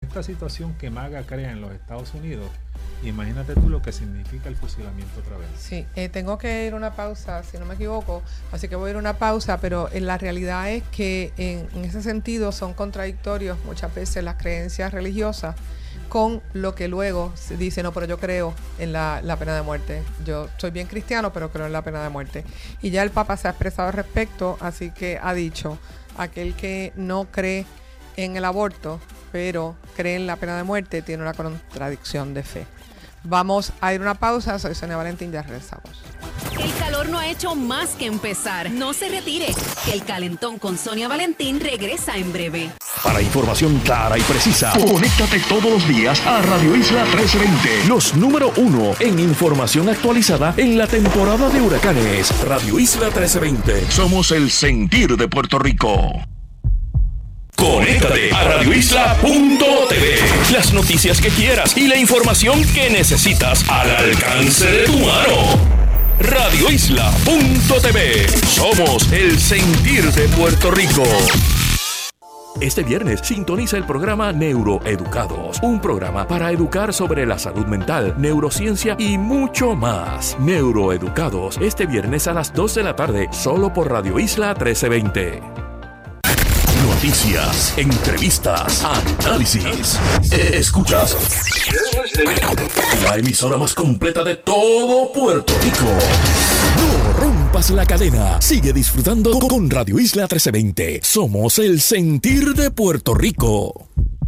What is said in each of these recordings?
esta situación que MAGA crea en los Estados Unidos, imagínate tú lo que significa el fusilamiento otra vez. Sí, tengo que ir a una pausa, si no me equivoco, así que voy a ir a una pausa, pero la realidad es que en ese sentido son contradictorios muchas veces las creencias religiosas con lo que luego se dice, no, pero yo creo en la pena de muerte. Yo soy bien cristiano, pero creo en la pena de muerte. Y ya el Papa se ha expresado al respecto, así que ha dicho, aquel que no cree en el aborto, pero cree en la pena de muerte, tiene una contradicción de fe. Vamos a ir a una pausa. Soy Sonia Valentín, ya regresamos. El calor no ha hecho más que empezar. No se retire, que el calentón con Sonia Valentín regresa en breve. Para información clara y precisa, conéctate todos los días a Radio Isla 1320. Los número 1 en información actualizada en la temporada de huracanes. Radio Isla 1320. Somos el sentir de Puerto Rico. Conéctate a radioisla.tv. Las noticias que quieras y la información que necesitas al alcance de tu mano. radioisla.tv. Somos el sentir de Puerto Rico. Este viernes sintoniza el programa Neuroeducados, un programa para educar sobre la salud mental, neurociencia y mucho más. Neuroeducados, este viernes a las 2 de la tarde, solo por Radio Isla 1320. Noticias, entrevistas, análisis. Escuchas la emisora más completa de todo Puerto Rico. No rompas la cadena. Sigue disfrutando con Radio Isla 1320. Somos el sentir de Puerto Rico.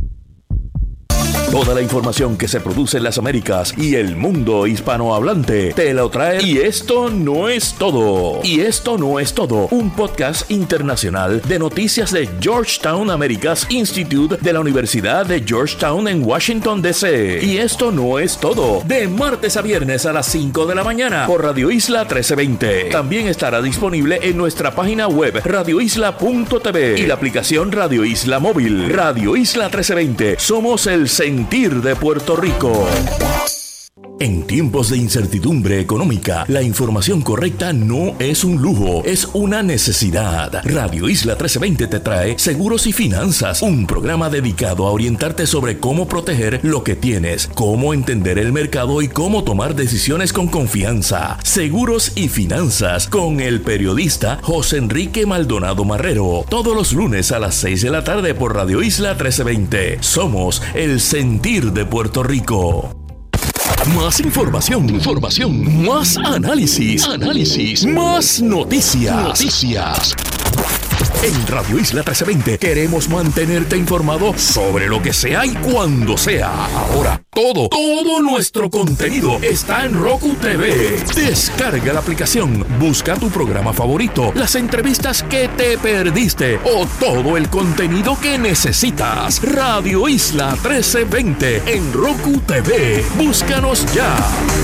Toda la información que se produce en las Américas y el mundo hispanohablante te lo trae. Y esto no es todo. Y esto no es todo. Un podcast internacional de noticias de Georgetown Americas Institute de la Universidad de Georgetown en Washington, D.C. Y esto no es todo. De martes a viernes a las 5 de la mañana por Radio Isla 1320. También estará disponible en nuestra página web radioisla.tv y la aplicación Radio Isla Móvil. Radio Isla 1320. Somos el sentir de Puerto Rico. En tiempos de incertidumbre económica, la información correcta no es un lujo, es una necesidad. Radio Isla 1320 te trae Seguros y Finanzas, un programa dedicado a orientarte sobre cómo proteger lo que tienes, cómo entender el mercado y cómo tomar decisiones con confianza. Seguros y Finanzas con el periodista José Enrique Maldonado Marrero. Todos los lunes a las 6 de la tarde por Radio Isla 1320. Somos el sentir de Puerto Rico. Más información, más análisis, más noticias. En Radio Isla 1320 queremos mantenerte informado sobre lo que sea y cuando sea. Ahora, todo nuestro contenido está en Roku TV. Descarga la aplicación, busca tu programa favorito, las entrevistas que te perdiste o todo el contenido que necesitas. Radio Isla 1320 en Roku TV. Búscanos ya.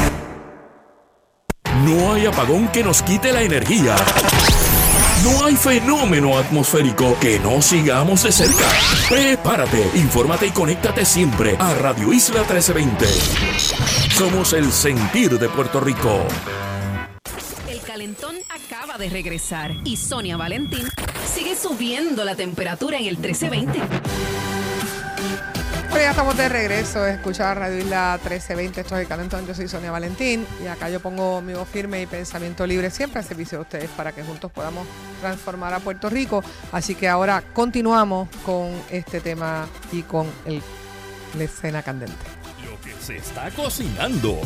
No hay apagón que nos quite la energía. No hay fenómeno atmosférico que no sigamos de cerca. Prepárate, infórmate y conéctate siempre a Radio Isla 1320. Somos el sentir de Puerto Rico. El calentón acaba de regresar y Sonia Valentín sigue subiendo la temperatura en el 1320. Bueno, ya estamos de regreso. Escuchar Radio Isla 1320. Esto es El Calentón. Yo soy Sonia Valentín y acá yo pongo mi voz firme y pensamiento libre siempre al servicio de ustedes para que juntos podamos transformar a Puerto Rico. Así que ahora continuamos con este tema y con la escena candente. Lo que se está cocinando.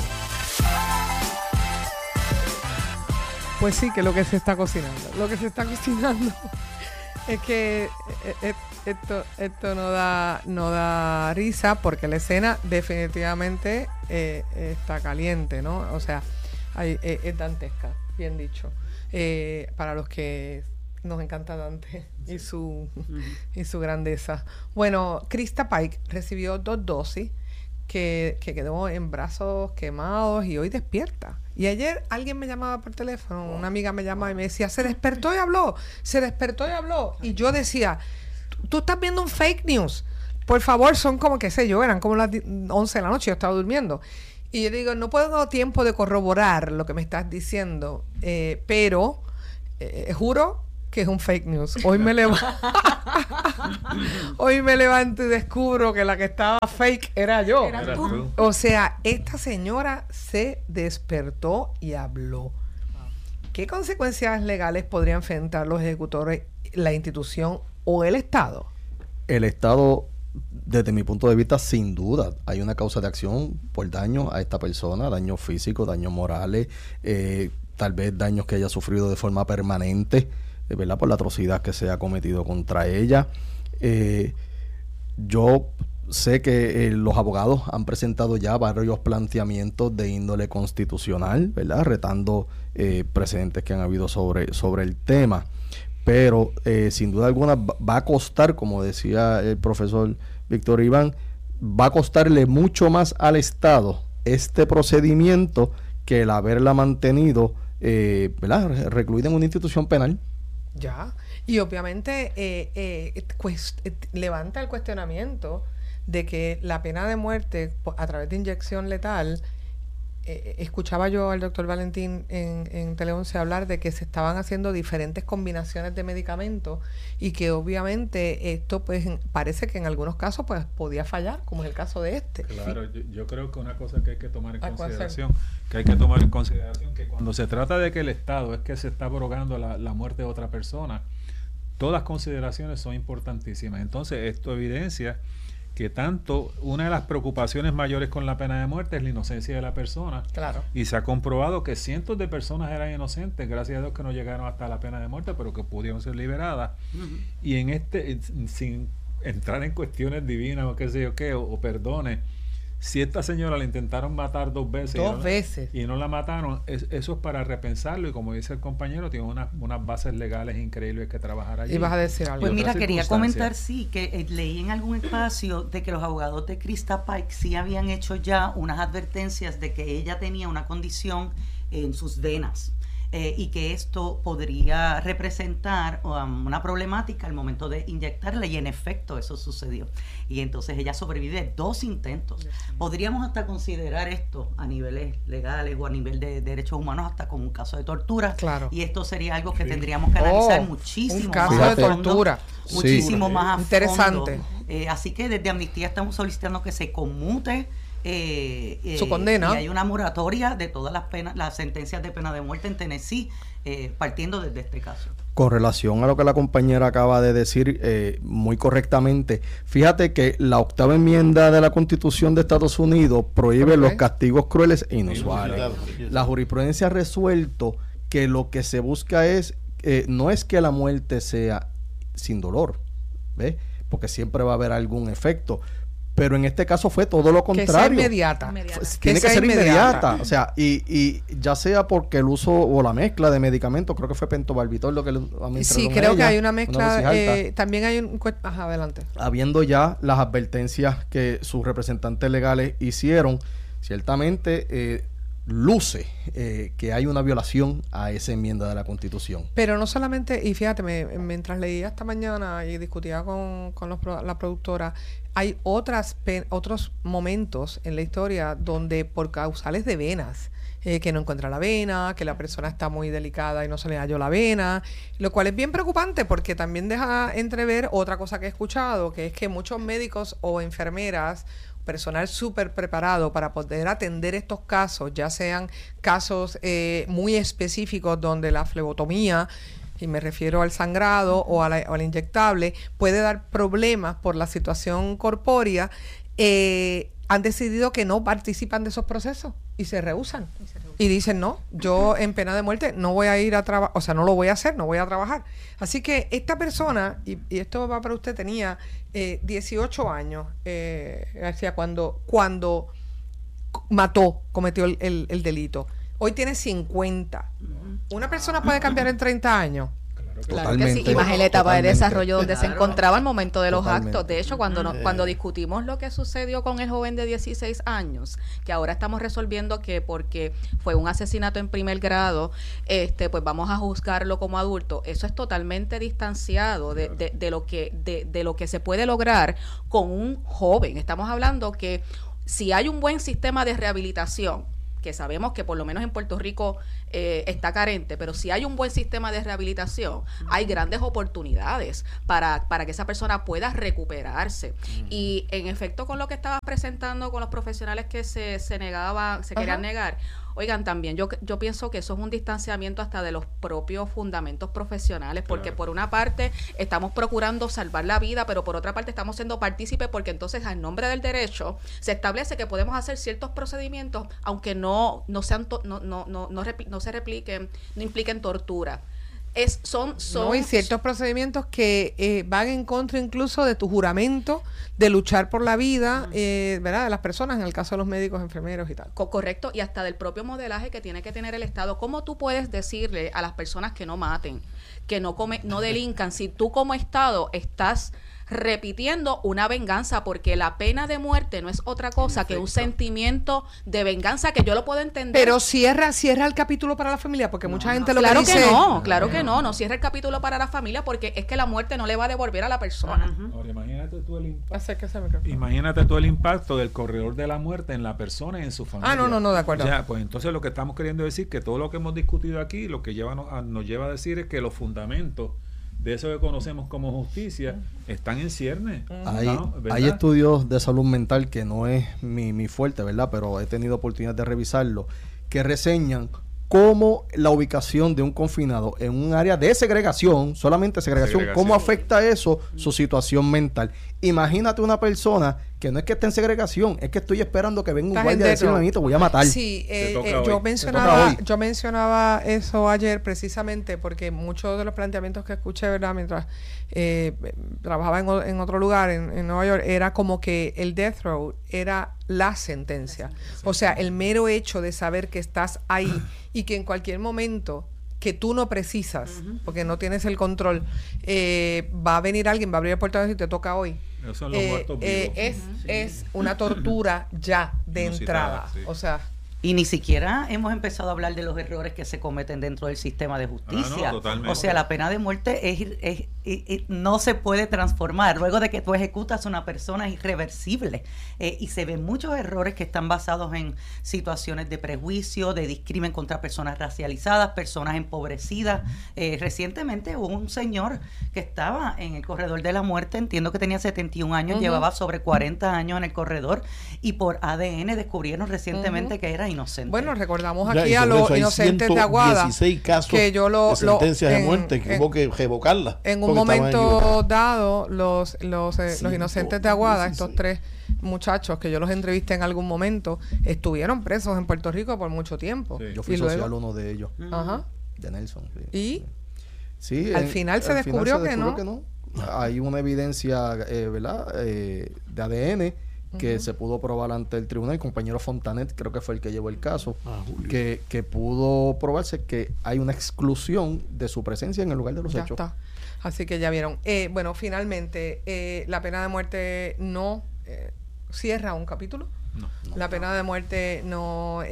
Pues sí, que lo que se está cocinando. Lo que se está cocinando es que esto no da risa porque la escena definitivamente está caliente, ¿no? O sea, es dantesca, bien dicho. Para los que nos encanta Dante y su grandeza. Bueno, Krista Pike recibió 2 dosis que quedó en brazos quemados y hoy despierta. Y ayer alguien me llamaba por teléfono, una amiga me llamaba y me decía, se despertó y habló. Y yo decía, tú estás viendo un fake news. Por favor, son como, qué sé yo, eran como las 11 de la noche, yo estaba durmiendo. Y yo digo, no puedo dar tiempo de corroborar lo que me estás diciendo, pero juro que es un fake news. Hoy me levanto y descubro que la que estaba fake era yo. Eras tú. O sea, esta señora se despertó y habló. ¿Qué consecuencias legales podrían enfrentar los ejecutores, la institución o el Estado? El Estado, desde mi punto de vista, sin duda, hay una causa de acción por daño a esta persona, daños físicos, daños morales, tal vez daños que haya sufrido de forma permanente, ¿verdad? Por la atrocidad que se ha cometido contra ella. Yo sé que los abogados han presentado ya varios planteamientos de índole constitucional, ¿verdad? Retando precedentes que han habido sobre el tema. Pero sin duda alguna va a costar, como decía el profesor Víctor Iván, va a costarle mucho más al Estado este procedimiento que el haberla mantenido, ¿verdad? Recluida en una institución penal. Ya, y obviamente levanta el cuestionamiento de que la pena de muerte a través de inyección letal, escuchaba yo al doctor Valentín en Tele 11 hablar de que se estaban haciendo diferentes combinaciones de medicamentos y que obviamente esto pues parece que en algunos casos pues podía fallar, como es el caso de este. Claro, yo creo que una cosa que hay que tomar en consideración, que cuando se trata de que el Estado es que se está abrogando la muerte de otra persona, todas consideraciones son importantísimas. Entonces esto evidencia que tanto una de las preocupaciones mayores con la pena de muerte es la inocencia de la persona. Claro. Y se ha comprobado que cientos de personas eran inocentes, gracias a Dios que no llegaron hasta la pena de muerte, pero que pudieron ser liberadas. Y sin entrar en cuestiones divinas o qué sé yo qué, o perdones, si esta señora la intentaron matar dos veces y no la mataron, eso es para repensarlo, y como dice el compañero, tiene unas bases legales increíbles que trabajar allí. ¿Y vas a decir algo? Pues mira, quería comentar, sí, que leí en algún espacio de que los abogados de Krista Pike sí habían hecho ya unas advertencias de que ella tenía una condición en sus venas. Y que esto podría representar una problemática al momento de inyectarla, y en efecto eso sucedió. Y entonces ella sobrevive 2 intentos. Podríamos hasta considerar esto a niveles legales o a nivel de derechos humanos hasta como un caso de tortura. Claro. Y esto sería algo que tendríamos que analizar muchísimo un caso más de a fondo, tortura. muchísimo más a interesante. fondo. Así que desde Amnistía estamos solicitando que se conmute su condena, y hay una moratoria de todas las sentencias de pena de muerte en Tennessee, partiendo desde este caso. Con relación a lo que la compañera acaba de decir muy correctamente, fíjate que la 8ª enmienda de la Constitución de Estados Unidos prohíbe los castigos crueles e inusuales. La jurisprudencia ha resuelto que lo que se busca es no es que la muerte sea sin dolor, ¿ves? Porque siempre va a haber algún efecto. Pero en este caso fue todo lo contrario. Que sea inmediata. Tiene que ser inmediata. O sea, y ya sea porque el uso o la mezcla de medicamentos, creo que fue pentobarbital lo que le administraron. Sí, creo que hay una mezcla. También hay un... Ajá, adelante. Habiendo ya las advertencias que sus representantes legales hicieron, ciertamente luce que hay una violación a esa enmienda de la Constitución. Pero no solamente, y fíjate, mientras leía esta mañana y discutía con la productora, hay otros momentos en la historia donde por causales de venas, que no encuentra la vena, que la persona está muy delicada y no se le halló la vena, lo cual es bien preocupante porque también deja entrever otra cosa que he escuchado, que es que muchos médicos o enfermeras, personal súper preparado para poder atender estos casos, ya sean casos muy específicos donde la flebotomía, y me refiero al sangrado o al inyectable, puede dar problemas por la situación corpórea, han decidido que no participan de esos procesos y se rehúsan. Y dicen, no, yo en pena de muerte no voy a ir a trabajar, o sea, no lo voy a hacer, no voy a trabajar. Así que esta persona, y esto va para usted, tenía 18 años, García, cuando cometió el delito. Hoy tiene 50. ¿Una persona puede cambiar en 30 años? Claro que sí, y más en la etapa de desarrollo donde se encontraba al momento de los actos. De hecho, cuando discutimos lo que sucedió con el joven de 16 años, que ahora estamos resolviendo que porque fue un asesinato en primer grado, pues vamos a juzgarlo como adulto, eso es totalmente distanciado de lo que se puede lograr con un joven. Estamos hablando que si hay un buen sistema de rehabilitación, que sabemos que por lo menos en Puerto Rico está carente, pero si hay un buen sistema de rehabilitación, hay grandes oportunidades para que esa persona pueda recuperarse. Y en efecto, con lo que estabas presentando con los profesionales que se querían negar, oigan, también yo pienso que eso es un distanciamiento hasta de los propios fundamentos profesionales, porque por una parte estamos procurando salvar la vida, pero por otra parte estamos siendo partícipes, porque entonces al nombre del derecho se establece que podemos hacer ciertos procedimientos aunque no se repliquen, no impliquen tortura. Son y ciertos procedimientos que van en contra incluso de tu juramento de luchar por la vida, ¿verdad?, de las personas, en el caso de los médicos, enfermeros y tal. Correcto, y hasta del propio modelaje que tiene que tener el Estado. ¿Cómo tú puedes decirle a las personas que no maten, que no delincan, si tú como Estado estás repitiendo una venganza? Porque la pena de muerte no es otra cosa que un sentimiento de venganza, que yo lo puedo entender. Pero cierra el capítulo para la familia, porque mucha gente lo claro que dice... Claro que no cierra el capítulo para la familia, porque es que la muerte no le va a devolver a la persona. Ahora, imagínate tú el impacto del corredor de la muerte en la persona y en su familia. No, de acuerdo. Ya, pues entonces lo que estamos queriendo decir, que todo lo que hemos discutido aquí, lo que nos lleva a decir es que los fundamentos de eso que conocemos como justicia están en ciernes. Hay estudios de salud mental, que no es mi fuerte, ¿verdad?, pero he tenido oportunidad de revisarlo, que reseñan cómo la ubicación de un confinado en un área de segregación, solamente segregación, cómo afecta eso su situación mental. Imagínate una persona que no es que esté en segregación, es que estoy esperando que venga un guardia a decirme, te voy a matar. Sí, yo mencionaba eso ayer precisamente porque muchos de los planteamientos que escuché, ¿verdad?, mientras trabajaba en otro lugar, en Nueva York, era como que el death row era la sentencia. O sea, el mero hecho de saber que estás ahí y que en cualquier momento que tú no precisas, porque no tienes el control, va a venir alguien, va a abrir el portal y te toca hoy. Esos son los muertos vivos. Es una tortura ya de entrada. Sí. O sea... Y ni siquiera hemos empezado a hablar de los errores que se cometen dentro del sistema de justicia. O sea, la pena de muerte no se puede transformar. Luego de que tú ejecutas a una persona, es irreversible. Y se ven muchos errores que están basados en situaciones de prejuicio, de discrimen contra personas racializadas, personas empobrecidas. Recientemente hubo un señor que estaba en el corredor de la muerte, entiendo que tenía 71 años, llevaba sobre 40 años en el corredor, y por ADN descubrieron recientemente que era inocente. Bueno, recordamos aquí a los inocentes de Aguada, 16 casos que yo de sentencias de muerte que hubo que revocarla. En un momento dado, los inocentes de Aguada, 16. Estos 3 muchachos que yo los entrevisté en algún momento, estuvieron presos en Puerto Rico por mucho tiempo. Sí. Yo fui social uno de ellos. Ajá. De Nelson. Sí. Y al final se descubrió que no. Hay una evidencia, ¿verdad?, de ADN que se pudo probar ante el tribunal. El compañero Fontanet creo que fue el que llevó el caso, que pudo probarse que hay una exclusión de su presencia en el lugar de los hechos. Está. Así que ya vieron. Bueno, finalmente, la pena de muerte no cierra un capítulo. La pena de muerte no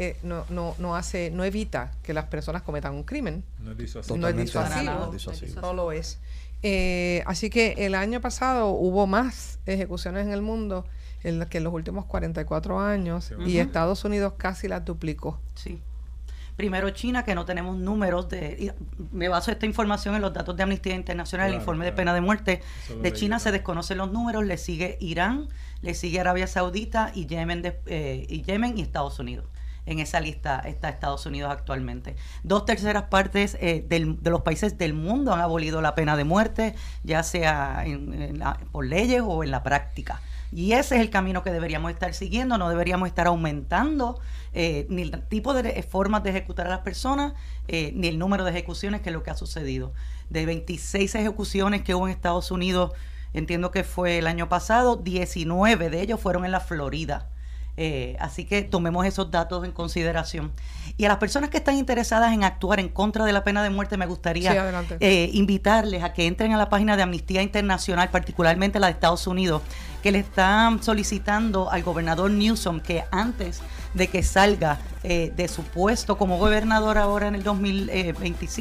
evita que las personas cometan un crimen. No es disuasivo. No lo es. Así que el año pasado hubo más ejecuciones en el mundo que en los últimos 44 años, y Estados Unidos casi las duplicó. Sí. Primero China, que no tenemos números me baso esta información en los datos de Amnistía Internacional, el informe de pena de muerte de China, se desconocen los números, le sigue Irán, le sigue Arabia Saudita y Yemen y Estados Unidos. En esa lista está Estados Unidos actualmente. 2/3 partes de los países del mundo han abolido la pena de muerte, ya sea por leyes o en la práctica. Y ese es el camino que deberíamos estar siguiendo. No deberíamos estar aumentando ni el tipo de formas de ejecutar a las personas, ni el número de ejecuciones, que es lo que ha sucedido. De 26 ejecuciones que hubo en Estados Unidos, entiendo que fue el año pasado, 19 de ellos fueron en la Florida. Así que tomemos esos datos en consideración. Y a las personas que están interesadas en actuar en contra de la pena de muerte, me gustaría invitarles a que entren a la página de Amnistía Internacional, particularmente la de Estados Unidos, que le están solicitando al gobernador Newsom que antes de que salga de su puesto como gobernador ahora en el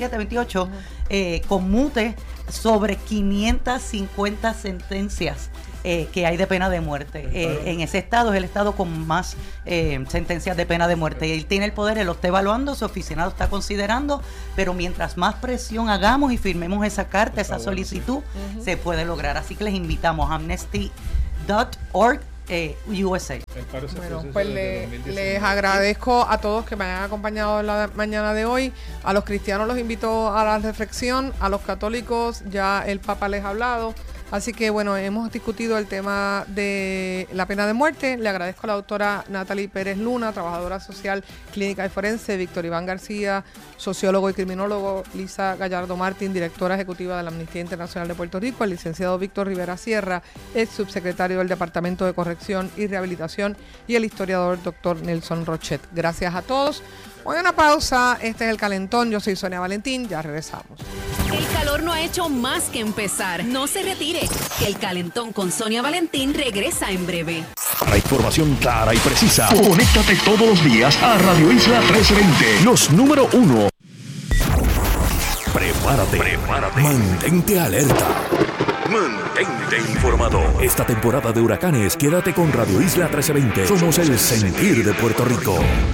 2027-28, conmute sobre 550 sentencias que hay de pena de muerte. En ese estado es el estado con más sentencias de pena de muerte. Y él tiene el poder, él lo está evaluando, su oficinado está considerando, pero mientras más presión hagamos y firmemos esa carta, esa solicitud, se puede lograr. Así que les invitamos a amnesty.org. USA. Bueno, pues les agradezco a todos que me hayan acompañado en la mañana de hoy. A los cristianos los invito a la reflexión, a los católicos ya el Papa les ha hablado. Así que bueno, hemos discutido el tema de la pena de muerte. Le agradezco a la doctora Natalie Pérez Luna, trabajadora social, clínica y forense, Víctor Iván García, sociólogo y criminólogo, Lisa Gallardo Martín, directora ejecutiva de la Amnistía Internacional de Puerto Rico, el licenciado Víctor Rivera Sierra, ex subsecretario del Departamento de Corrección y Rehabilitación, y el historiador doctor Nelson Rochet. Gracias a todos. Voy a una pausa. Este es El Calentón. Yo soy Sonia Valentín. Ya regresamos. El calor no ha hecho más que empezar. No se retire. El Calentón con Sonia Valentín regresa en breve. Para información clara y precisa, conéctate todos los días a Radio Isla 1320. Los número 1. Prepárate. Mantente alerta. Mantente informado. Esta temporada de huracanes, quédate con Radio Isla 1320. Somos el sentir de Puerto Rico.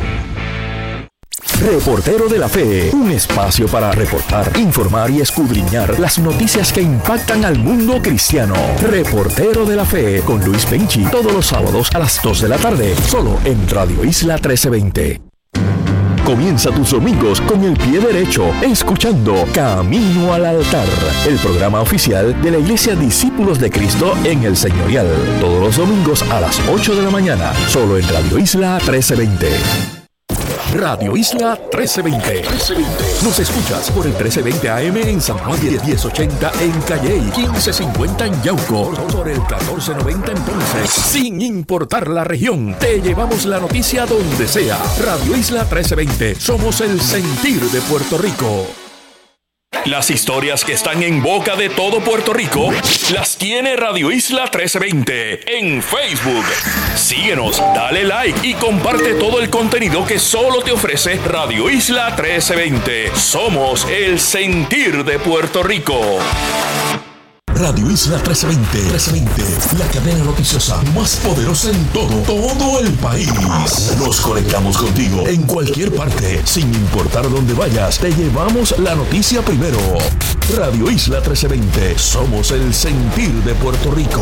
Reportero de la Fe, un espacio para reportar, informar y escudriñar las noticias que impactan al mundo cristiano. Reportero de la Fe con Luis Penchi, todos los sábados a las 2 de la tarde, solo en Radio Isla 1320. Comienza tus domingos con el pie derecho, escuchando Camino al Altar, el programa oficial de la Iglesia Discípulos de Cristo en el Señorial. Todos los domingos a las 8 de la mañana, solo en Radio Isla 1320. Radio Isla 1320. Nos escuchas por el 1320 AM en San Juan, 1080 en Calley, 1550 en Yauco, por el 1490 en Ponce. Sin importar la región, te llevamos la noticia donde sea. Radio Isla 1320. Somos el sentir de Puerto Rico. Las historias que están en boca de todo Puerto Rico las tiene Radio Isla 1320 en Facebook. Síguenos, dale like y comparte todo el contenido que solo te ofrece Radio Isla 1320. Somos el sentir de Puerto Rico. Radio Isla 1320, la cadena noticiosa más poderosa en todo el país. Nos conectamos contigo en cualquier parte, sin importar dónde vayas, te llevamos la noticia primero. Radio Isla 1320, somos el sentir de Puerto Rico.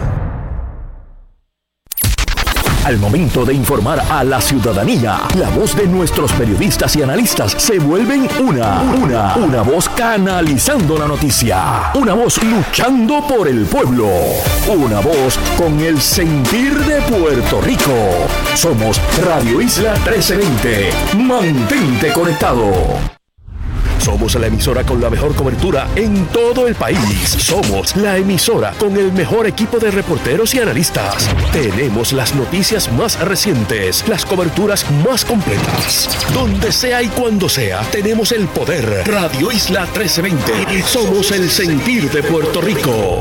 Al momento de informar a la ciudadanía, la voz de nuestros periodistas y analistas se vuelven una voz canalizando la noticia, una voz luchando por el pueblo, una voz con el sentir de Puerto Rico. Somos Radio Isla 1320. Mantente conectado. Somos la emisora con la mejor cobertura en todo el país. Somos la emisora con el mejor equipo de reporteros y analistas. Tenemos las noticias más recientes, las coberturas más completas. Donde sea y cuando sea, tenemos el poder. Radio Isla 1320. Somos el sentir de Puerto Rico.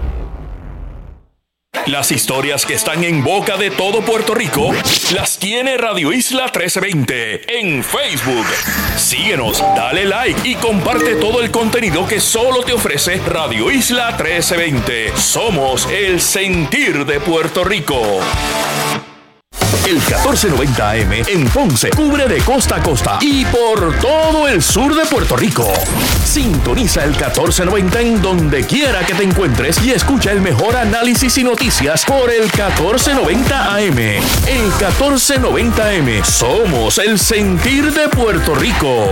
Las historias que están en boca de todo Puerto Rico las tiene Radio Isla 1320 en Facebook. Síguenos, dale like y comparte todo el contenido que solo te ofrece Radio Isla 1320. Somos el sentir de Puerto Rico. El 1490 AM en Ponce cubre de costa a costa y por todo el sur de Puerto Rico. Sintoniza el 1490 en donde quiera que te encuentres y escucha el mejor análisis y noticias por el 1490 AM. El 1490 AM, somos el sentir de Puerto Rico.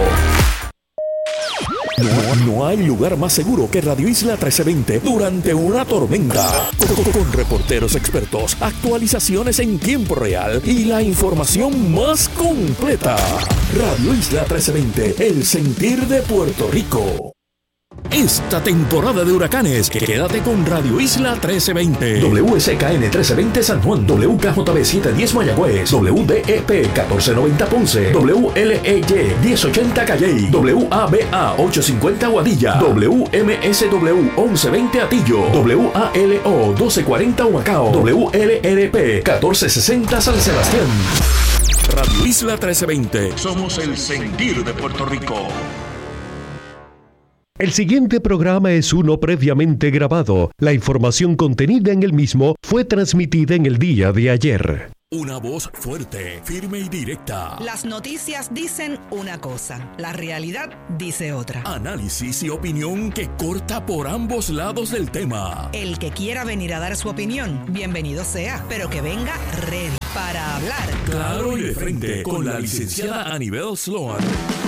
No hay lugar más seguro que Radio Isla 1320 durante una tormenta. Con reporteros expertos, actualizaciones en tiempo real y la información más completa. Radio Isla 1320, el sentir de Puerto Rico. Esta temporada de huracanes, quédate con Radio Isla 1320. WSKN 1320 San Juan, WKJB 710 Mayagüez, WDEP 1490 Ponce, WLEY 1080 Calley, WABA 850 Aguadilla, WMSW 1120 Atillo, WALO 1240 Humacao, WLRP 1460 San Sebastián. Radio Isla 1320. Somos el sentir de Puerto Rico. El siguiente programa es uno previamente grabado. La información contenida en el mismo fue transmitida en el día de ayer. Una voz fuerte, firme y directa. Las noticias dicen una cosa, la realidad dice otra. Análisis y opinión que corta por ambos lados del tema. El que quiera venir a dar su opinión, bienvenido sea, pero que venga ready para hablar. Claro y de frente, con la licenciada Anibel Sloan.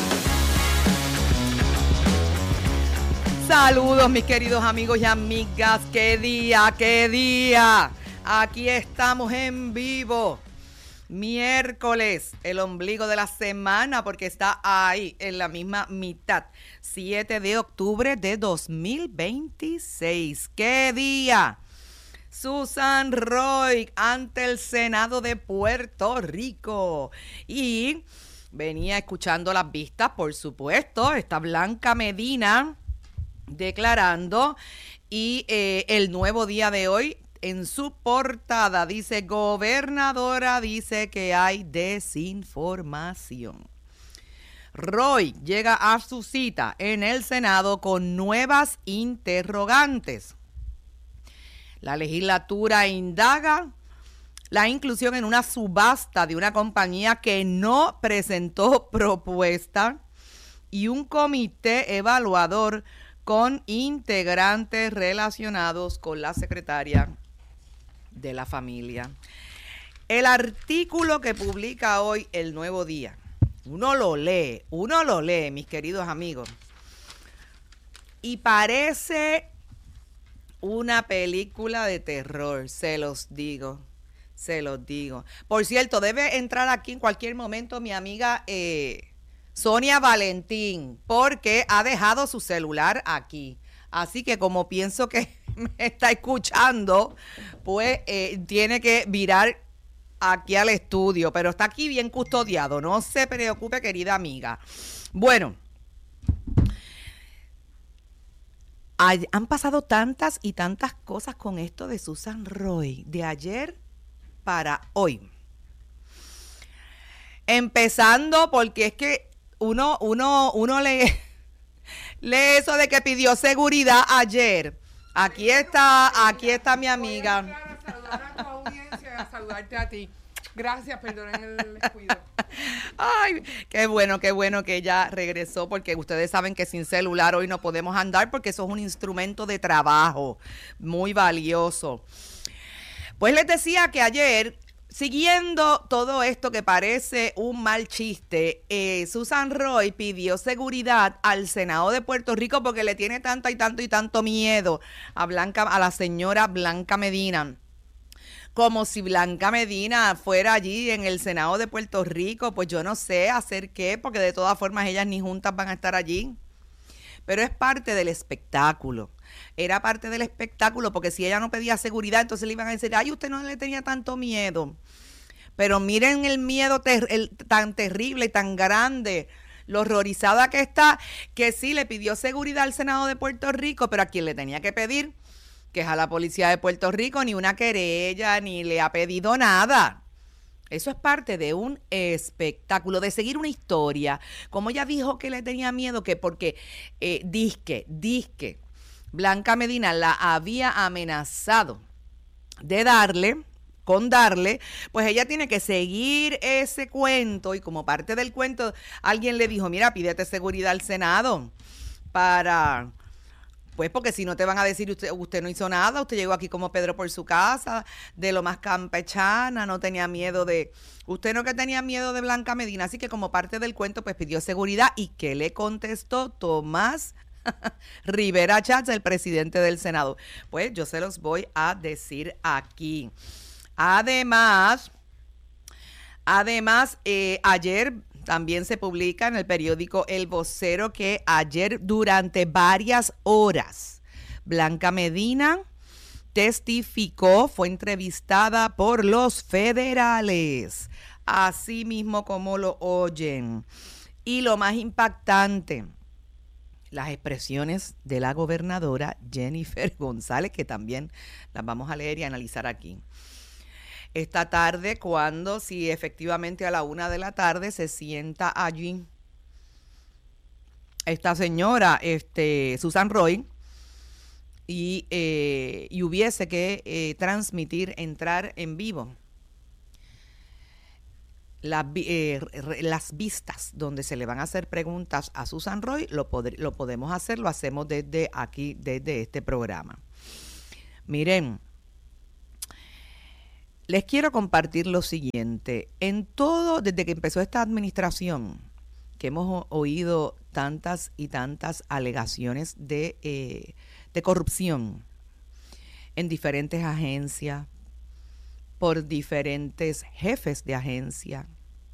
Saludos mis queridos amigos y amigas, qué día. Aquí estamos en vivo, miércoles, el ombligo de la semana, porque está ahí en la misma mitad, 7 de octubre de 2026. ¡Qué día! Susan Roy ante el Senado de Puerto Rico. Y venía escuchando las vistas, por supuesto, está Blanca Medina declarando, y el Nuevo Día de hoy en su portada dice: gobernadora dice que hay desinformación. Roy llega a su cita en el Senado con nuevas interrogantes. La legislatura indaga la inclusión en una subasta de una compañía que no presentó propuesta y un comité evaluador con integrantes relacionados con la secretaria de la familia. El artículo que publica hoy El Nuevo Día, uno lo lee, mis queridos amigos, y parece una película de terror, se los digo. Por cierto, debe entrar aquí en cualquier momento mi amiga Sonia Valentín, porque ha dejado su celular aquí. Así que como pienso que me está escuchando, pues tiene que virar aquí al estudio, pero está aquí bien custodiado, no se preocupe, querida amiga. Bueno, han pasado tantas y tantas cosas con esto de Susan Roy, de ayer para hoy. Empezando porque es que uno lee eso de que pidió seguridad ayer. Aquí está mi amiga. Voy a saludar a tu audiencia y a saludarte a ti. Gracias, perdonen el descuido. Ay, qué bueno que ella regresó, porque ustedes saben que sin celular hoy no podemos andar, porque eso es un instrumento de trabajo muy valioso. Pues les decía que ayer, siguiendo todo esto que parece un mal chiste, Susan Roy pidió seguridad al Senado de Puerto Rico porque le tiene tanto miedo a la señora Blanca Medina. Como si Blanca Medina fuera allí en el Senado de Puerto Rico, pues yo no sé hacer qué, porque de todas formas ellas ni juntas van a estar allí. Pero es parte del espectáculo. Era parte del espectáculo, porque si ella no pedía seguridad, entonces le iban a decir: ay, usted no le tenía tanto miedo. Pero miren el miedo tan terrible y tan grande, lo horrorizada que está, que sí le pidió seguridad al Senado de Puerto Rico, pero a quien le tenía que pedir, que es a la policía de Puerto Rico, ni una querella, ni le ha pedido nada. Eso es parte de un espectáculo, de seguir una historia. Como ella dijo que le tenía miedo, que porque disque Blanca Medina la había amenazado de darle, pues ella tiene que seguir ese cuento, y como parte del cuento alguien le dijo: mira, pídete seguridad al Senado pues porque si no te van a decir usted no hizo nada, usted llegó aquí como Pedro por su casa, de lo más campechana, no tenía miedo usted no que tenía miedo de Blanca Medina. Así que como parte del cuento pues pidió seguridad. ¿Y qué le contestó Tomás Rivera Chats, el presidente del Senado? Pues yo se los voy a decir aquí. Además, ayer también se publica en el periódico El Vocero que ayer durante varias horas Blanca Medina testificó, fue entrevistada por los federales, así mismo como lo oyen. Y lo más impactante, las expresiones de la gobernadora Jennifer González, que también las vamos a leer y analizar aquí. Esta tarde, si efectivamente a la 1:00 p.m. se sienta allí esta señora, Susan Roy, y hubiese que entrar en vivo las vistas donde se le van a hacer preguntas a Susan Roy, lo podemos hacer, lo hacemos desde aquí, desde este programa. Miren, les quiero compartir lo siguiente. Desde que empezó esta administración, que hemos oído tantas y tantas alegaciones de corrupción en diferentes agencias, por diferentes jefes de agencia.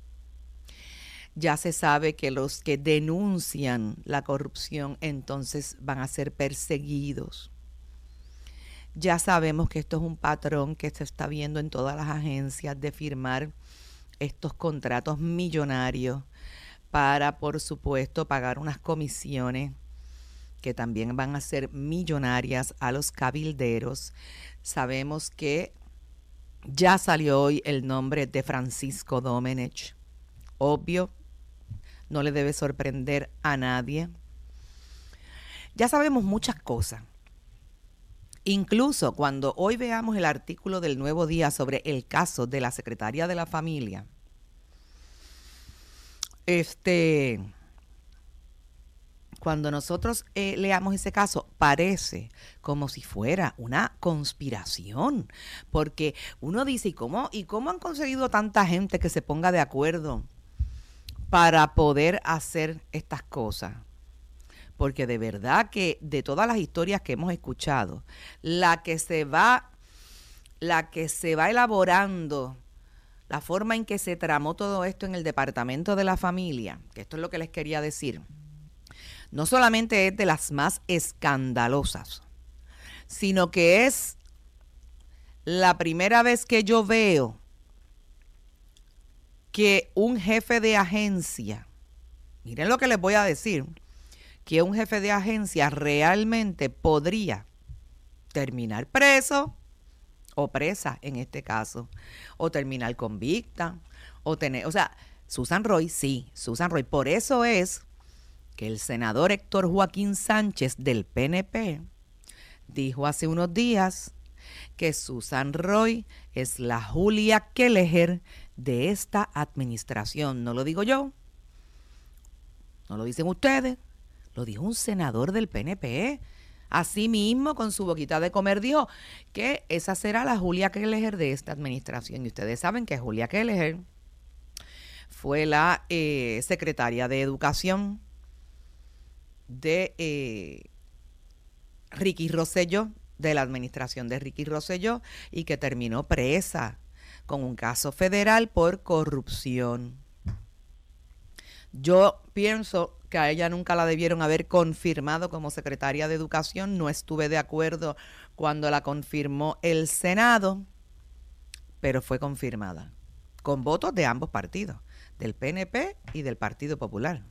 Ya se sabe que los que denuncian la corrupción entonces van a ser perseguidos. Ya sabemos que esto es un patrón que se está viendo en todas las agencias de firmar estos contratos millonarios para, por supuesto, pagar unas comisiones que también van a ser millonarias a los cabilderos. Sabemos que ya salió hoy el nombre de Francisco Domenech. Obvio, no le debe sorprender a nadie. Ya sabemos muchas cosas. Incluso cuando hoy veamos el artículo del Nuevo Día sobre el caso de la secretaria de la familia, cuando nosotros leamos ese caso, parece como si fuera una conspiración, porque uno dice, ¿y cómo han conseguido tanta gente que se ponga de acuerdo para poder hacer estas cosas? Porque de verdad que de todas las historias que hemos escuchado, la que se va elaborando, la forma en que se tramó todo esto en el Departamento de la Familia, que esto es lo que les quería decir, no solamente es de las más escandalosas, sino que es la primera vez que yo veo que un jefe de agencia, miren lo que les voy a decir, que un jefe de agencia realmente podría terminar preso o presa en este caso, o terminar convicta, Susan Roy, sí, Susan Roy. Por eso es que el senador Héctor Joaquín Sánchez del PNP dijo hace unos días que Susan Roy es la Julia Kelleher de esta administración. No lo digo yo, no lo dicen ustedes, lo dijo un senador del PNP. Así mismo, con su boquita de comer, dijo que esa será la Julia Kelleher de esta administración. Y ustedes saben que Julia Kelleher fue la secretaria de Educación de Ricky Rosselló, de la administración de Ricky Rosselló, y que terminó presa con un caso federal por corrupción. Yo pienso que a ella nunca la debieron haber confirmado como secretaria de Educación. No estuve de acuerdo cuando la confirmó el Senado, pero fue confirmada con votos de ambos partidos, del PNP y del Partido Popular.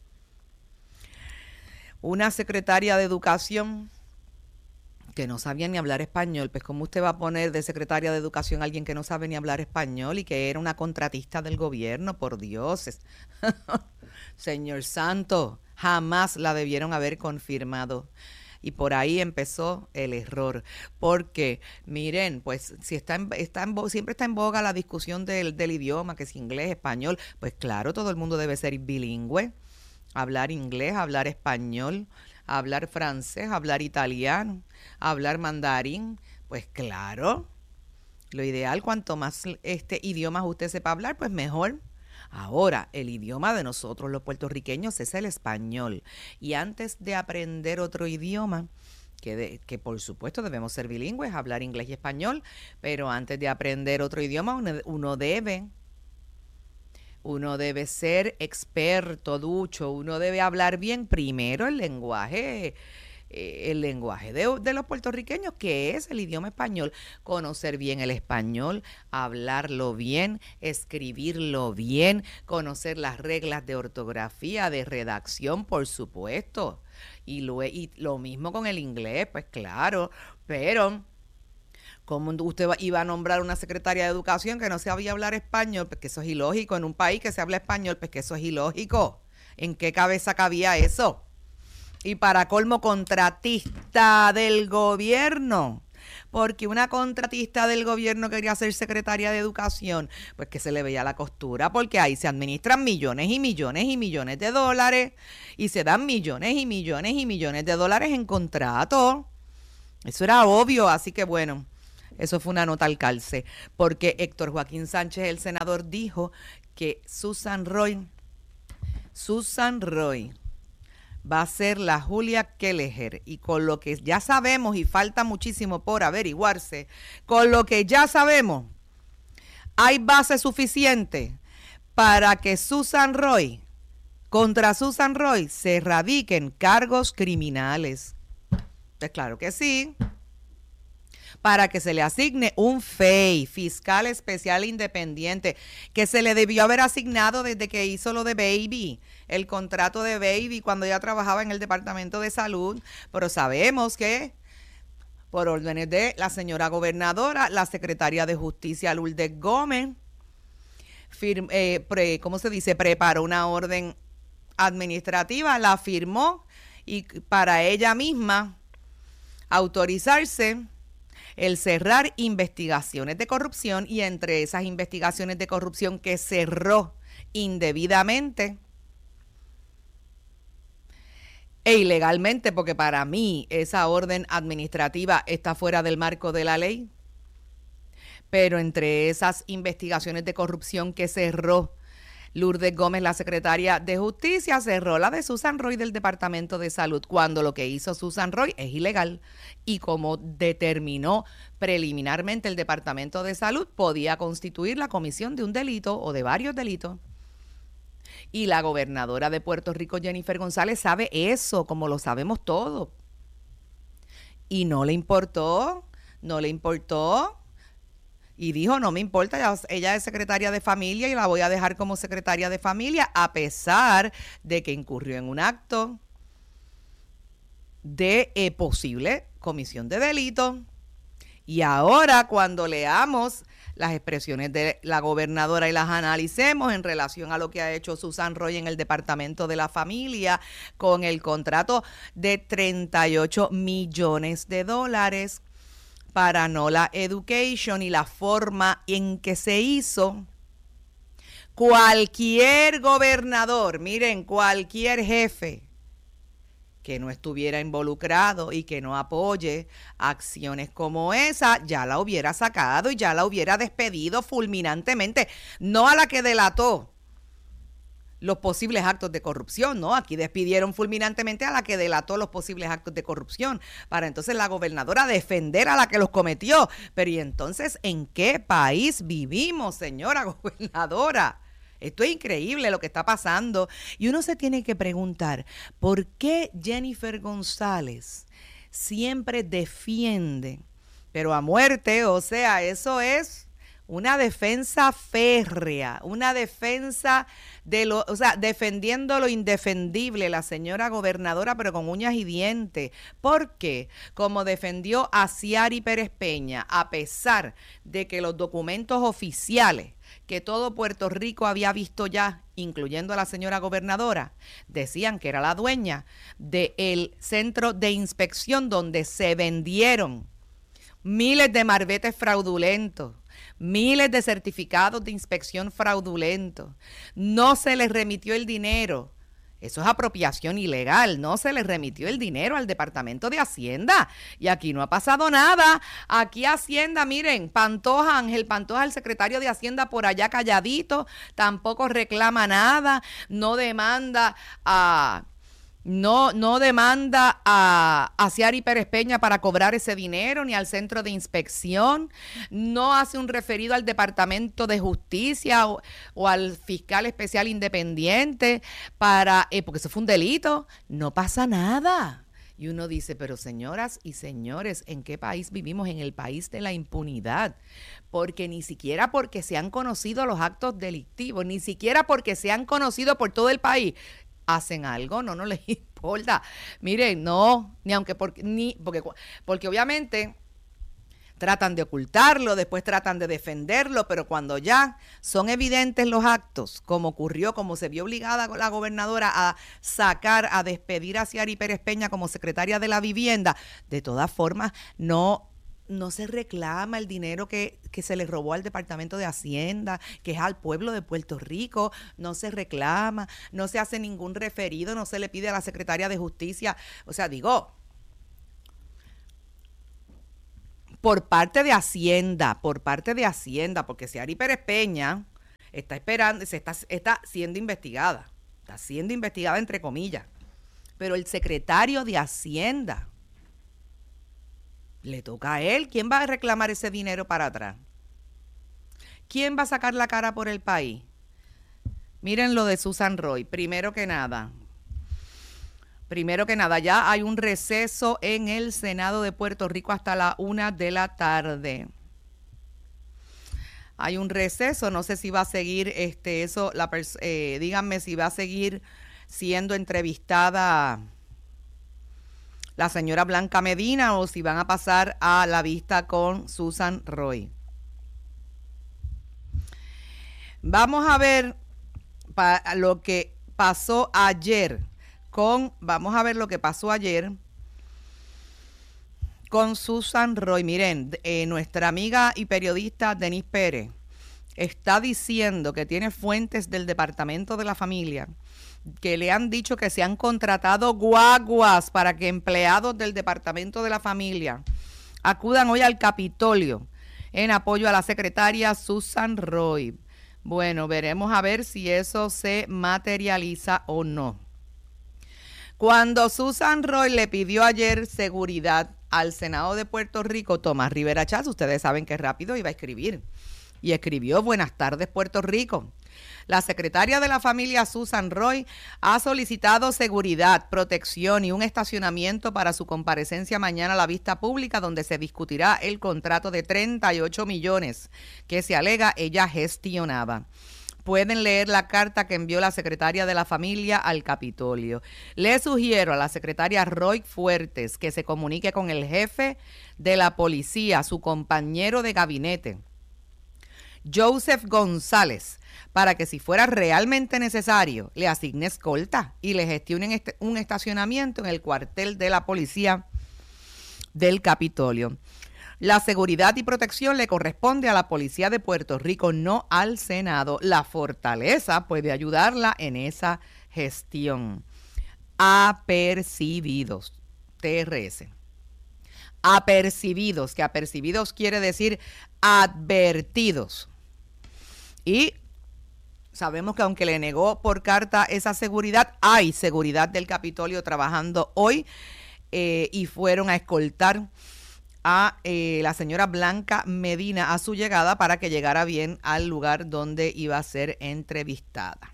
Una secretaria de Educación que no sabía ni hablar español. Pues ¿cómo usted va a poner de secretaria de Educación a alguien que no sabe ni hablar español y que era una contratista del gobierno? Por Dios, Señor Santo, jamás la debieron haber confirmado. Y por ahí empezó el error, porque miren, pues si siempre está en boga la discusión del idioma, que es inglés, español, pues claro, todo el mundo debe ser bilingüe, hablar inglés, hablar español, hablar francés, hablar italiano, hablar mandarín, pues claro, lo ideal, cuanto más idiomas usted sepa hablar, pues mejor. Ahora, el idioma de nosotros los puertorriqueños es el español, y antes de aprender otro idioma, que por supuesto debemos ser bilingües, hablar inglés y español, pero antes de aprender otro idioma uno debe ser experto, ducho, uno debe hablar bien primero el lenguaje de los puertorriqueños, que es el idioma español, conocer bien el español, hablarlo bien, escribirlo bien, conocer las reglas de ortografía, de redacción, por supuesto, y lo mismo con el inglés, pues claro, pero ¿cómo usted iba a nombrar una secretaria de Educación que no sabía hablar español? Pues que eso es ilógico. En un país que se habla español, pues que eso es ilógico. ¿En qué cabeza cabía eso? Y para colmo, contratista del gobierno. Porque una contratista del gobierno quería ser secretaria de Educación, pues que se le veía la costura, porque ahí se administran millones y millones y millones de dólares y se dan millones y millones y millones de dólares en contrato. Eso era obvio, así que bueno, eso fue una nota al calce, porque Héctor Joaquín Sánchez, el senador, dijo que Susan Roy va a ser la Julia Kelleher, y con lo que ya sabemos, y falta muchísimo por averiguarse, con lo que ya sabemos, hay base suficiente para que contra Susan Roy se radiquen cargos criminales. Pues claro que sí. Para que se le asigne un FEI, fiscal especial independiente, que se le debió haber asignado desde que hizo lo de Baby, el contrato de Baby, cuando ella trabajaba en el Departamento de Salud. Pero sabemos que, por órdenes de la señora gobernadora, la secretaria de Justicia, Lourdes Gómez, preparó una orden administrativa, la firmó, y para ella misma autorizarse el cerrar investigaciones de corrupción, y entre esas investigaciones de corrupción que cerró indebidamente e ilegalmente, porque para mí esa orden administrativa está fuera del marco de la ley, pero entre esas investigaciones de corrupción que cerró Lourdes Gómez, la secretaria de Justicia, cerró la de Susan Roy del Departamento de Salud, cuando lo que hizo Susan Roy es ilegal. Y como determinó preliminarmente el Departamento de Salud, podía constituir la comisión de un delito o de varios delitos. Y la gobernadora de Puerto Rico, Jennifer González, sabe eso, como lo sabemos todos. Y no le importó. Y dijo, no me importa, ella es secretaria de familia y la voy a dejar como secretaria de familia, a pesar de que incurrió en un acto de posible comisión de delito. Y ahora, cuando leamos las expresiones de la gobernadora y las analicemos en relación a lo que ha hecho Susan Roy en el Departamento de la Familia con el contrato de $38 millones para NOLA Education y la forma en que se hizo, cualquier gobernador, miren, cualquier jefe que no estuviera involucrado y que no apoye acciones como esa, ya la hubiera sacado y ya la hubiera despedido fulminantemente, no a la que delató los posibles actos de corrupción, ¿no? Aquí despidieron fulminantemente a la que delató los posibles actos de corrupción, para entonces la gobernadora defender a la que los cometió. Pero ¿y entonces en qué país vivimos, señora gobernadora? Esto es increíble lo que está pasando. Y uno se tiene que preguntar, ¿por qué Jennifer González siempre defiende, pero a muerte? O sea, eso es una defensa férrea, una defensa defendiendo lo indefendible, la señora gobernadora, pero con uñas y dientes. ¿Por qué? Como defendió a Ciari Pérez Peña, a pesar de que los documentos oficiales que todo Puerto Rico había visto ya, incluyendo a la señora gobernadora, decían que era la dueña del centro de inspección donde se vendieron miles de marbetes fraudulentos, miles de certificados de inspección fraudulentos. No se les remitió el dinero. Eso es apropiación ilegal. No se les remitió el dinero al Departamento de Hacienda. Y aquí no ha pasado nada. Aquí Hacienda, miren, Pantoja, Ángel Pantoja, el secretario de Hacienda, por allá calladito, tampoco reclama nada, no demanda a Ciari Pérez Peña para cobrar ese dinero, ni al centro de inspección, no hace un referido al Departamento de Justicia o al fiscal especial independiente porque eso fue un delito. No pasa nada. Y uno dice, pero señoras y señores, ¿en qué país vivimos? En el país de la impunidad. Porque ni siquiera porque se han conocido los actos delictivos, ni siquiera porque se han conocido por todo el país, hacen algo. No les importa. Miren, no, ni aunque porque obviamente tratan de ocultarlo, después tratan de defenderlo, pero cuando ya son evidentes los actos, como ocurrió, como se vio obligada la gobernadora a sacar, a despedir a Ciary Pérez Peña como secretaria de la Vivienda, de todas formas no se reclama el dinero que se le robó al Departamento de Hacienda, que es al pueblo de Puerto Rico, no se reclama, no se hace ningún referido, no se le pide a la secretaria de Justicia, o sea, digo, por parte de Hacienda, porque Ciary Pérez Peña está esperando, está siendo investigada entre comillas, pero el secretario de Hacienda, le toca a él. ¿Quién va a reclamar ese dinero para atrás? ¿Quién va a sacar la cara por el país? Miren lo de Susan Roy. Primero que nada, ya hay un receso en el Senado de Puerto Rico hasta la 1 de la tarde. Hay un receso, no sé si va a seguir díganme si va a seguir siendo entrevistada la señora Blanca Medina o si van a pasar a la vista con Susan Roy. Vamos a ver lo que pasó ayer con Susan Roy. Miren, nuestra amiga y periodista Denise Pérez está diciendo que tiene fuentes del Departamento de la Familia que le han dicho que se han contratado guaguas para que empleados del Departamento de la Familia acudan hoy al Capitolio en apoyo a la secretaria Susan Roy. Bueno, veremos a ver si eso se materializa o no. Cuando Susan Roy le pidió ayer seguridad al Senado de Puerto Rico, Tomás Rivera Chats, ustedes saben que rápido iba a escribir, y escribió: Buenas tardes, Puerto Rico. La secretaria de la Familia, Susan Roy, ha solicitado seguridad, protección y un estacionamiento para su comparecencia mañana a la vista pública, donde se discutirá el contrato de 38 millones que se alega ella gestionaba. Pueden leer la carta que envió la secretaria de la Familia al Capitolio. Le sugiero a la secretaria Roy Fuertes que se comunique con el jefe de la policía, su compañero de gabinete, Joseph González, para que si fuera realmente necesario le asigne escolta y le gestionen un estacionamiento en el cuartel de la policía del Capitolio. La seguridad y protección le corresponde a la Policía de Puerto Rico, no al Senado. La Fortaleza puede ayudarla en esa gestión. Apercibidos, TRS. Apercibidos, que apercibidos quiere decir advertidos. Y sabemos que aunque le negó por carta esa seguridad, hay seguridad del Capitolio trabajando hoy y fueron a escoltar a la señora Blanca Medina a su llegada para que llegara bien al lugar donde iba a ser entrevistada.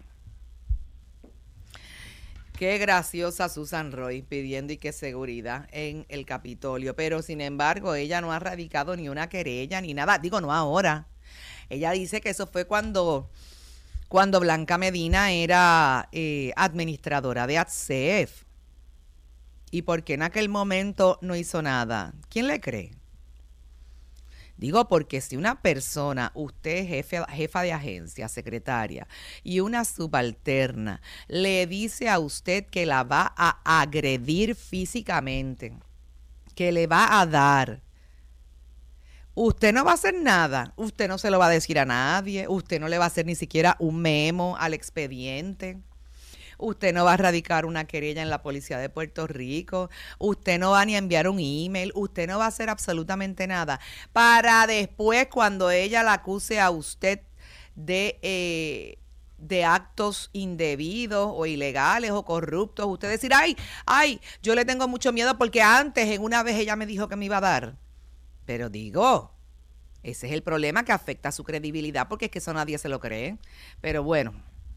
Qué graciosa Susan Roy pidiendo y qué seguridad en el Capitolio, pero sin embargo ella no ha radicado ni una querella ni nada, digo no ahora. Ella dice que eso fue cuando Blanca Medina era administradora de ATSEF. ¿Y por qué en aquel momento no hizo nada? ¿Quién le cree? Digo, porque si una persona, usted es jefa de agencia, secretaria, y una subalterna le dice a usted que la va a agredir físicamente, que le va a dar, usted no va a hacer nada, usted no se lo va a decir a nadie, usted no le va a hacer ni siquiera un memo al expediente. Usted no va a radicar una querella en la Policía de Puerto Rico, usted no va ni a enviar un email, usted no va a hacer absolutamente nada para después, cuando ella la acuse a usted de actos indebidos o ilegales o corruptos, usted decir, ay, yo le tengo mucho miedo porque antes en una vez ella me dijo que me iba a dar. Pero digo, ese es el problema que afecta a su credibilidad, porque es que eso nadie se lo cree. Pero bueno,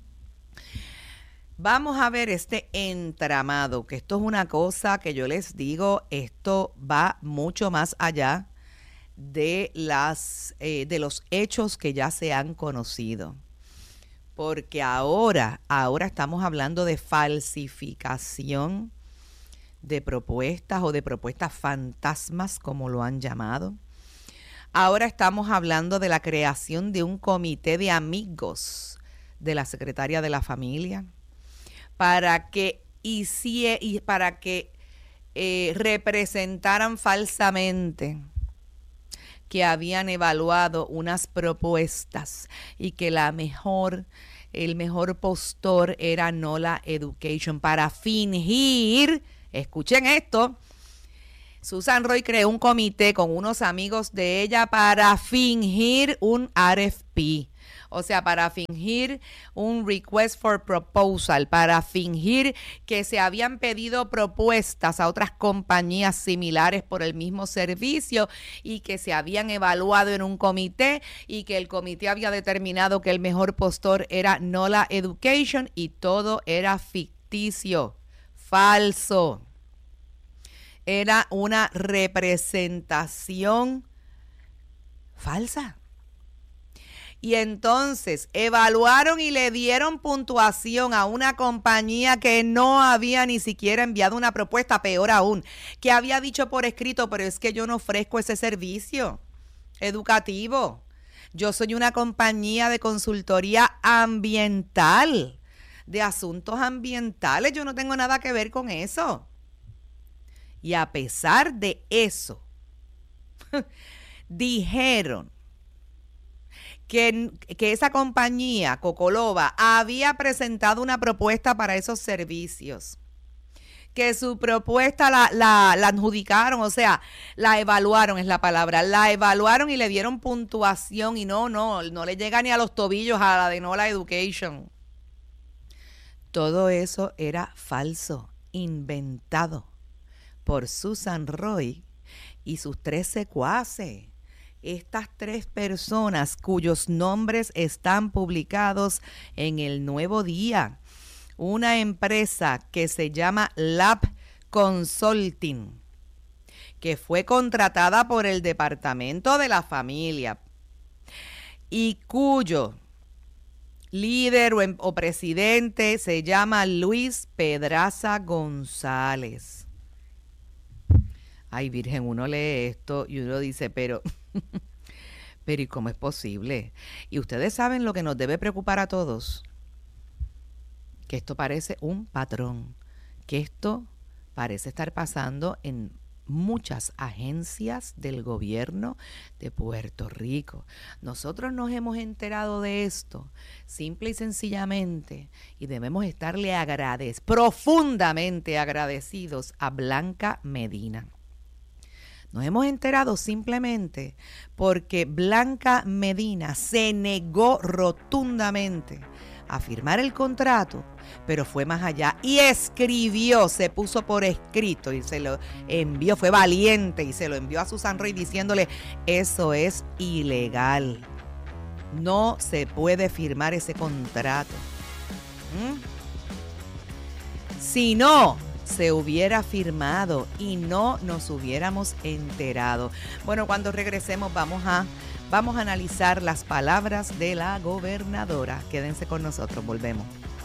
vamos a ver este entramado, que esto es una cosa que yo les digo, esto va mucho más allá de los hechos que ya se han conocido. Porque ahora estamos hablando de falsificación de propuestas o de propuestas fantasmas, como lo han llamado. Ahora estamos hablando de la creación de un comité de amigos de la secretaria de la familia para que representaran falsamente que habían evaluado unas propuestas y que el mejor postor era NOLA Education para fingir, escuchen esto, Susan Roy creó un comité con unos amigos de ella para fingir un RFP. O sea, para fingir un request for proposal, para fingir que se habían pedido propuestas a otras compañías similares por el mismo servicio y que se habían evaluado en un comité y que el comité había determinado que el mejor postor era NOLA Education y todo era ficticio, falso. Era una representación falsa. Y entonces evaluaron y le dieron puntuación a una compañía que no había ni siquiera enviado una propuesta, peor aún, que había dicho por escrito, pero es que yo no ofrezco ese servicio educativo. Yo soy una compañía de consultoría ambiental, de asuntos ambientales, yo no tengo nada que ver con eso. Y a pesar de eso, dijeron que esa compañía, Cocolova, había presentado una propuesta para esos servicios, que su propuesta la adjudicaron, o sea, la evaluaron es la palabra, la evaluaron y le dieron puntuación y no le llega ni a los tobillos a la de NOLA Education. Todo eso era falso, inventado por Susan Roy y sus 3 secuaces. Estas 3 personas cuyos nombres están publicados en El Nuevo Día. Una empresa que se llama Lab Consulting, que fue contratada por el Departamento de la Familia y cuyo líder o presidente se llama Luis Pedraza González. Ay, Virgen, uno lee esto y uno dice, pero ¿y cómo es posible? Y ustedes saben lo que nos debe preocupar a todos, que esto parece un patrón, que esto parece estar pasando en muchas agencias del gobierno de Puerto Rico. Nosotros nos hemos enterado de esto simple y sencillamente y debemos estarle profundamente agradecidos a Blanca Medina. Nos hemos enterado simplemente porque Blanca Medina se negó rotundamente a firmar el contrato, pero fue más allá y escribió, se puso por escrito y se lo envió, fue valiente y se lo envió a Susan Roy diciéndole, eso es ilegal, no se puede firmar ese contrato. Si no se hubiera firmado y no nos hubiéramos enterado. Bueno, cuando regresemos vamos a analizar las palabras de la gobernadora. Quédense con nosotros, volvemos.